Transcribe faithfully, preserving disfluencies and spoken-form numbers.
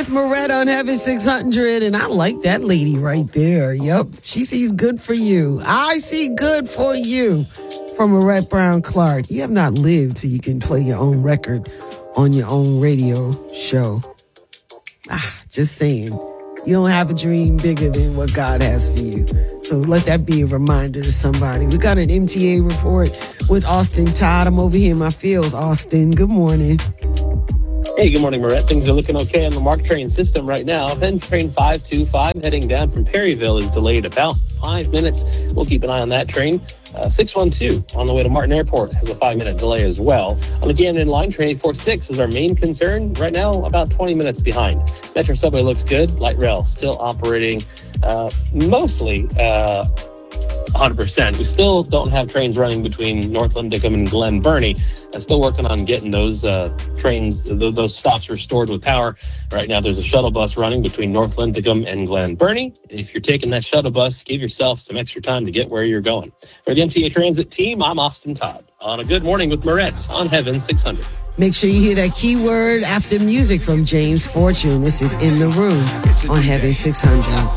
with Moret on Heaven six hundred, and I like that lady right there. Yep, she sees good for you. I see good for you. From Moret Brown Clark. You have not lived till you can play your own record on your own radio show. Ah, just saying. You don't have a dream bigger than what God has for you. So let that be a reminder to somebody. We got an M T A report with Austin Todd. I'm over here in my fields. Austin, good morning. Hey, good morning, Moret. Things are looking okay on the MARC train system right now. Then train five two five heading down from Perryville is delayed about five minutes. We'll keep an eye on that train. Uh, six one two on the way to Martin Airport has a five-minute delay as well. On the Camden line, train eight four six is our main concern. Right now, about twenty minutes behind. Metro Subway looks good. Light rail still operating uh, mostly uh, one hundred percent. We still don't have trains running between North Lindenham and Glen Burnie. I'm still working on getting those uh, trains, th- those stops restored with power. Right now, there's a shuttle bus running between North Lindenham and Glen Burnie. If you're taking that shuttle bus, give yourself some extra time to get where you're going. For the M T A Transit team, I'm Austin Todd on a Good Morning with Moret on Heaven six hundred. Make sure you hear that keyword after music from James Fortune. This is In the Room on Heaven six hundred.